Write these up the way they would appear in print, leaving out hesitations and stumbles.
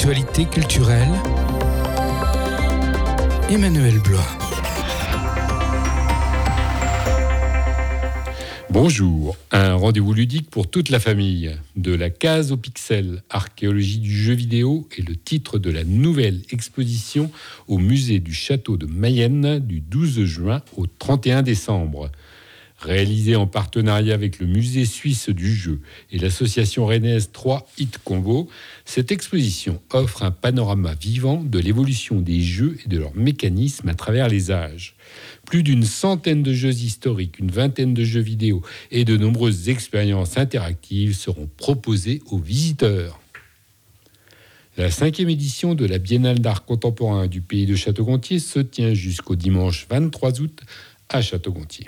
L'actualité culturelle, Emmanuel Blois. Bonjour, un rendez-vous ludique pour toute la famille. De la case au pixel, archéologie du jeu vidéo est le titre de la nouvelle exposition au musée du château de Mayenne du 12 juin au 31 décembre. Réalisée en partenariat avec le musée suisse du jeu et l'association rennaise 3 Hit Combo, cette exposition offre un panorama vivant de l'évolution des jeux et de leurs mécanismes à travers les âges. Plus d'une centaine de jeux historiques, une vingtaine de jeux vidéo et de nombreuses expériences interactives seront proposées aux visiteurs. La 5e édition de la Biennale d'art contemporain du pays de Château-Gontier se tient jusqu'au dimanche 23 août à Château-Gontier.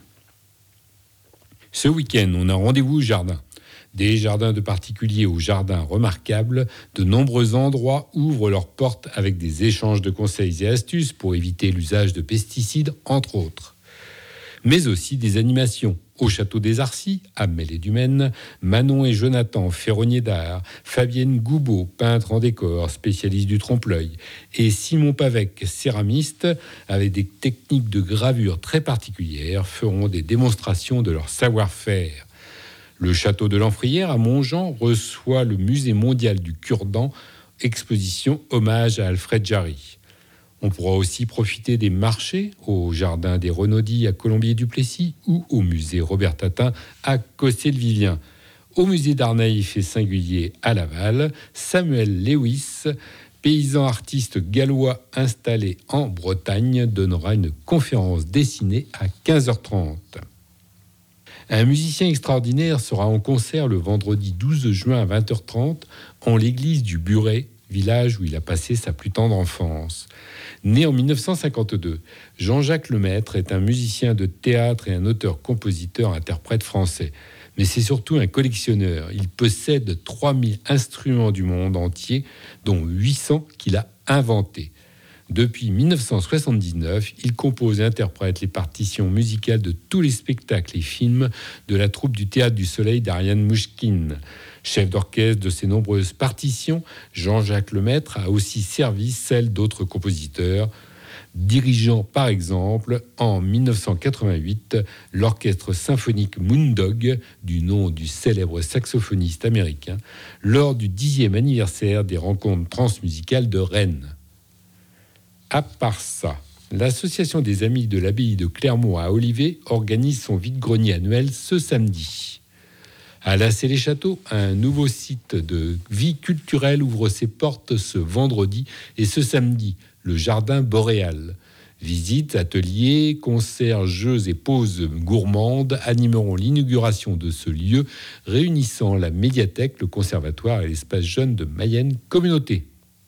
Ce week-end, on a rendez-vous au jardin. Des jardins de particuliers aux jardins remarquables, de nombreux endroits ouvrent leurs portes avec des échanges de conseils et astuces pour éviter l'usage de pesticides, entre autres. Mais aussi des animations. Au château des Arcis, à Melle-et-du-Maine, Manon et Jonathan, ferronniers d'art, Fabienne Goubeau, peintre en décor, spécialiste du trompe-l'œil, et Simon Pavec, céramiste, avec des techniques de gravure très particulières, feront des démonstrations de leur savoir-faire. Le château de l'Enfrière, à Montjean, reçoit le musée mondial du cure-dent, exposition hommage à Alfred Jarry. On pourra aussi profiter des marchés au jardin des Renaudis à Colombier-du-Plessis ou au musée Robert Tatin à Cossé-le-Vivien. Au musée d'art naïf et singulier à Laval, Samuel Lewis, paysan artiste gallois installé en Bretagne, donnera une conférence dessinée à 15h30. Un musicien extraordinaire sera en concert le vendredi 12 juin à 20h30 en l'église du Buret, village où il a passé sa plus tendre enfance. Né en 1952, Jean-Jacques Lemaître est un musicien de théâtre et un auteur-compositeur-interprète français. Mais c'est surtout un collectionneur. Il possède 3000 instruments du monde entier, dont 800 qu'il a inventés. Depuis 1979, il compose et interprète les partitions musicales de tous les spectacles et films de la troupe du Théâtre du Soleil d'Ariane Mouchkine. Chef d'orchestre de ses nombreuses partitions, Jean-Jacques Lemaître a aussi servi celles d'autres compositeurs, dirigeant par exemple en 1988 l'orchestre symphonique Moondog, du nom du célèbre saxophoniste américain, lors du 10e anniversaire des rencontres transmusicales de Rennes. À part ça, l'association des Amis de l'abbaye de Clermont à Olivet organise son vide-grenier annuel ce samedi. À Lassay-les-Châteaux, un nouveau site de vie culturelle ouvre ses portes ce vendredi et ce samedi, le Jardin Boréal. Visites, ateliers, concerts, jeux et pauses gourmandes animeront l'inauguration de ce lieu réunissant la médiathèque, le conservatoire et l'espace jeune de Mayenne Communauté.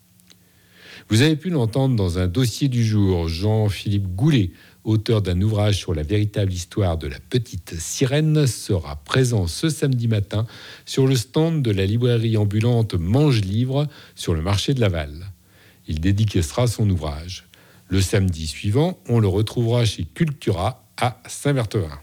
Vous avez pu l'entendre dans un dossier du jour, Jean-Philippe Goulet, auteur d'un ouvrage sur la véritable histoire de la petite sirène, sera présent ce samedi matin sur le stand de la librairie ambulante Mange Livre sur le marché de Laval. Il dédicacera son ouvrage. Le samedi suivant, on le retrouvera chez Cultura à Saint-Berthevin.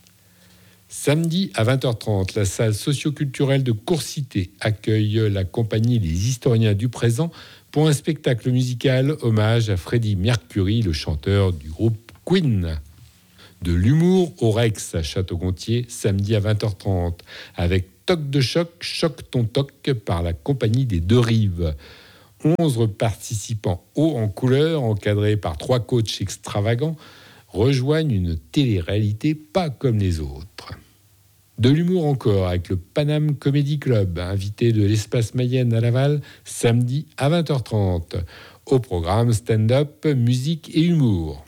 Samedi à 20h30, la salle socio-culturelle de Courcité accueille la compagnie des historiens du présent pour un spectacle musical hommage à Freddie Mercury, le chanteur du groupe Queen. De l'humour au Rex à Château-Gontier, samedi à 20h30, avec Toc de choc, choc ton toc par la compagnie des Deux Rives. 11 participants hauts en couleur, encadrés par 3 coachs extravagants, rejoignent une télé-réalité pas comme les autres. De l'humour encore avec le Paname Comedy Club, invité de l'Espace Mayenne à Laval, samedi à 20h30. Au programme stand-up, musique et humour.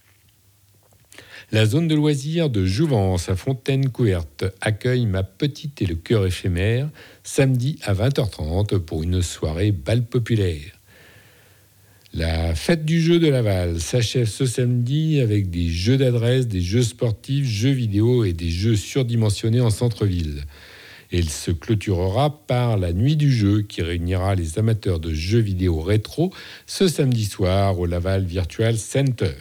La zone de loisirs de Jouvence à Fontaine-Couverte accueille Ma Petite et le Cœur éphémère, samedi à 20h30 pour une soirée bal populaire. La fête du jeu de Laval s'achève ce samedi avec des jeux d'adresse, des jeux sportifs, jeux vidéo et des jeux surdimensionnés en centre-ville. Elle se clôturera par la nuit du jeu qui réunira les amateurs de jeux vidéo rétro ce samedi soir au Laval Virtual Center.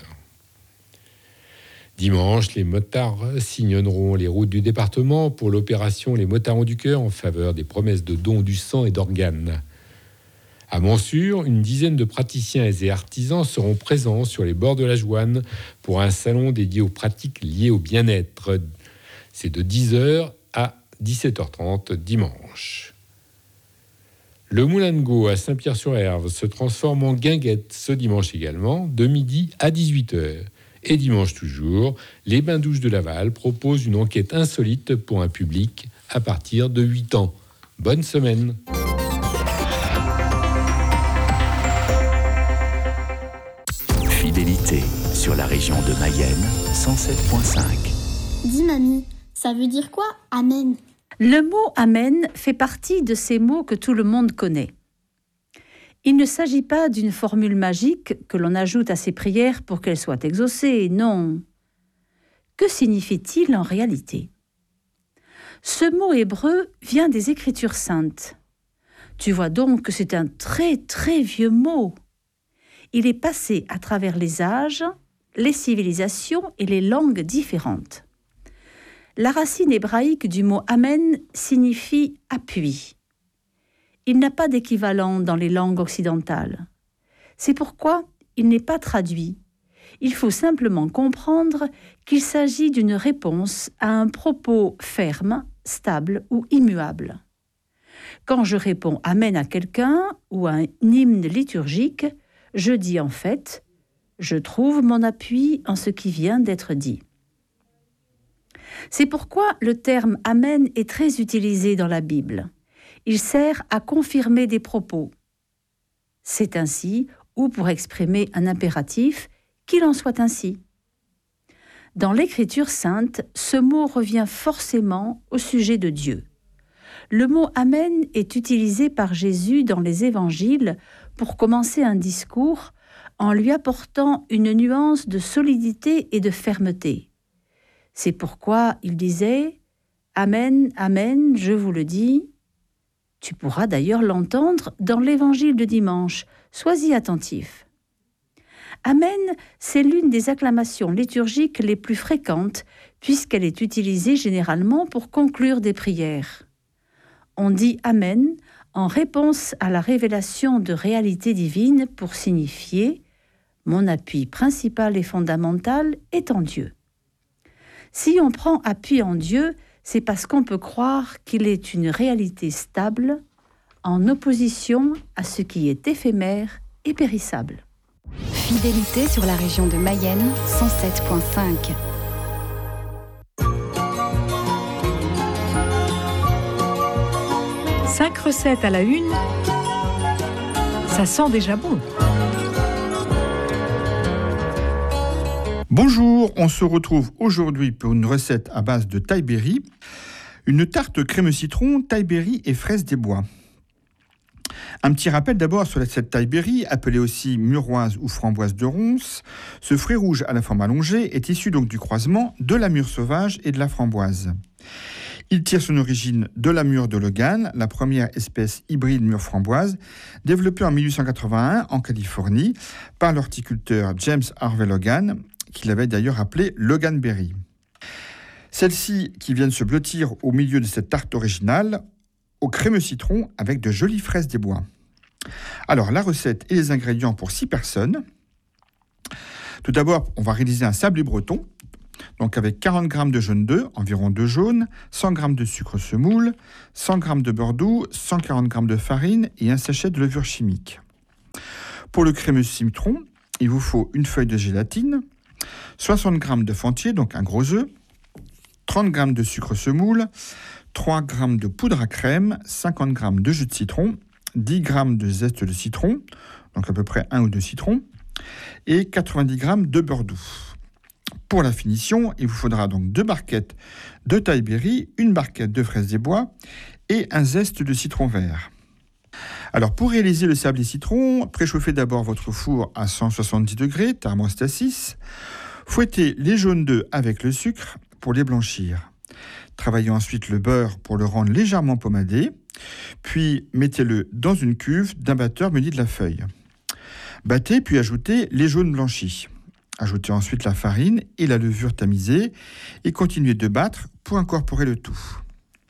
Dimanche, les motards sillonneront les routes du département pour l'opération Les Motards ont du cœur en faveur des promesses de dons du sang et d'organes. À Montsûrs, une dizaine de praticiens et artisans seront présents sur les bords de la Jouanne pour un salon dédié aux pratiques liées au bien-être. C'est de 10h à 17h30 dimanche. Le Moulin de Gau à Saint-Pierre-sur-Herve se transforme en guinguette ce dimanche également, de midi à 18h. Et dimanche toujours, les Bains-Douches de Laval proposent une enquête insolite pour un public à partir de 8 ans. Bonne semaine. Fidélité sur la région de Mayenne, 107.5. Dis mamie, ça veut dire quoi, Amen ? Le mot « Amen » fait partie de ces mots que tout le monde connaît. Il ne s'agit pas d'une formule magique que l'on ajoute à ses prières pour qu'elles soient exaucées, non. Que signifie-t-il en réalité ? Ce mot hébreu vient des Écritures saintes. Tu vois donc que c'est un très très vieux mot. Il est passé à travers les âges, les civilisations et les langues différentes. La racine hébraïque du mot « Amen » signifie « appui ». Il n'a pas d'équivalent dans les langues occidentales. C'est pourquoi il n'est pas traduit. Il faut simplement comprendre qu'il s'agit d'une réponse à un propos ferme, stable ou immuable. Quand je réponds « Amen » à quelqu'un ou à un hymne liturgique, je dis en fait « Je trouve mon appui en ce qui vient d'être dit ». C'est pourquoi le terme « Amen » est très utilisé dans la Bible. Il sert à confirmer des propos. C'est ainsi, ou pour exprimer un impératif, qu'il en soit ainsi. Dans l'Écriture sainte, ce mot revient forcément au sujet de Dieu. Le mot « Amen » est utilisé par Jésus dans les évangiles pour commencer un discours en lui apportant une nuance de solidité et de fermeté. C'est pourquoi il disait « Amen, Amen, je vous le dis ». Tu pourras d'ailleurs l'entendre dans l'évangile de dimanche. Sois-y attentif. Amen, c'est l'une des acclamations liturgiques les plus fréquentes puisqu'elle est utilisée généralement pour conclure des prières. On dit Amen en réponse à la révélation de réalité divine pour signifier « Mon appui principal et fondamental est en Dieu ». Si on prend appui en Dieu, c'est parce qu'on peut croire qu'il est une réalité stable, en opposition à ce qui est éphémère et périssable. Fidélité sur la région de Mayenne, 107.5. Cinq recettes à la une, ça sent déjà bon. Bonjour, on se retrouve aujourd'hui pour une recette à base de taille-berry, une tarte crème citron, taille-berry et fraises des bois. Un petit rappel d'abord sur cette taille-berry, appelée aussi muroise ou framboise de ronce. Ce fruit rouge à la forme allongée est issu donc du croisement de la mûre sauvage et de la framboise. Il tire son origine de la mûre de Logan, la première espèce hybride mûre framboise, développée en 1881 en Californie par l'horticulteur James Harvey Logan, qu'il avait d'ailleurs appelé Logan Berry. Celles-ci qui viennent se blottir au milieu de cette tarte originale au crémeux citron avec de jolies fraises des bois. Alors la recette et les ingrédients pour 6 personnes. Tout d'abord, on va réaliser un sablé breton, donc avec 40 g de jaune d'œuf, environ 2 jaunes, 100 g de sucre semoule, 100 g de beurre doux, 140 g de farine et un sachet de levure chimique. Pour le crémeux citron, il vous faut une feuille de gélatine, 60 g de fentier, donc un gros œuf, 30 g de sucre semoule, 3 g de poudre à crème, 50 g de jus de citron, 10 g de zeste de citron, donc à peu près 1 ou 2 citrons, et 90 g de beurre doux. Pour la finition, il vous faudra donc 2 barquettes de taille-berry, une barquette de fraises des bois et un zeste de citron vert. Alors pour réaliser le sablé citron, préchauffez d'abord votre four à 170 degrés, thermostat 6. Fouettez les jaunes d'œufs avec le sucre pour les blanchir. Travaillez ensuite le beurre pour le rendre légèrement pommadé, puis mettez-le dans une cuve d'un batteur muni de la feuille. Battez puis ajoutez les jaunes blanchis. Ajoutez ensuite la farine et la levure tamisée et continuez de battre pour incorporer le tout.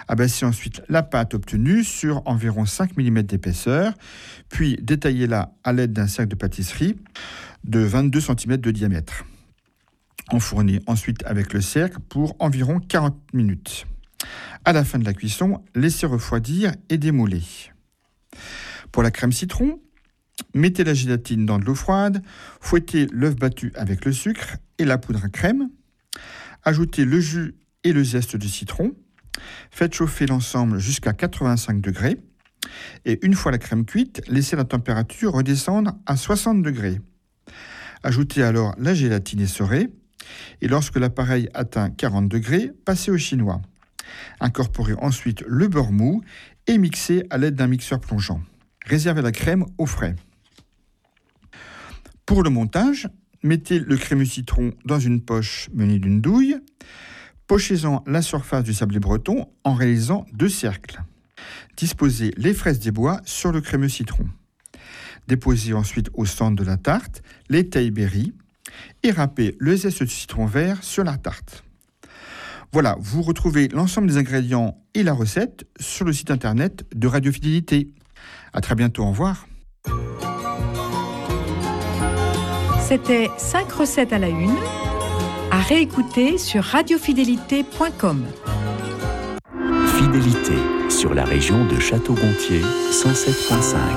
Abaissez ensuite la pâte obtenue sur environ 5 mm d'épaisseur, puis détaillez-la à l'aide d'un cercle de pâtisserie de 22 cm de diamètre. Enfournez ensuite avec le cercle pour environ 40 minutes. À la fin de la cuisson, laissez refroidir et démouler. Pour la crème citron, mettez la gélatine dans de l'eau froide, fouettez l'œuf battu avec le sucre et la poudre à crème, ajoutez le jus et le zeste du citron, faites chauffer l'ensemble jusqu'à 85 degrés et une fois la crème cuite, laissez la température redescendre à 60 degrés. Ajoutez alors la gélatine essorée et lorsque l'appareil atteint 40 degrés, passez au chinois. Incorporez ensuite le beurre mou et mixez à l'aide d'un mixeur plongeant. Réservez la crème au frais. Pour le montage, mettez le crémeux citron dans une poche munie d'une douille. Pochez-en la surface du sablé breton en réalisant 2 cercles. Disposez les fraises des bois sur le crémeux citron. Déposez ensuite au centre de la tarte les tailleberries et râpez le zeste de citron vert sur la tarte. Voilà, vous retrouvez l'ensemble des ingrédients et la recette sur le site internet de Radio Fidélité. À très bientôt, au revoir. C'était 5 recettes à la une, à réécouter sur radiofidélité.com. Fidélité sur la région de Château-Gontier 107.5.